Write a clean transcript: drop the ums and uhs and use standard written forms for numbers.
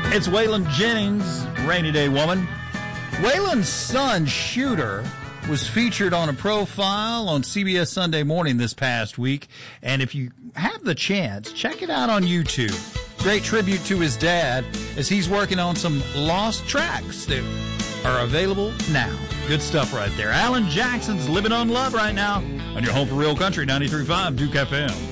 It's Waylon Jennings, Rainy Day Woman. Waylon's son, Shooter, was featured on a profile on CBS Sunday Morning this past week. And if you have the chance, check it out on YouTube. Great tribute to his dad as he's working on some lost tracks that are available now. Good stuff right there. Alan Jackson's Living on Love right now on your home for real country, 93.5 Duke FM.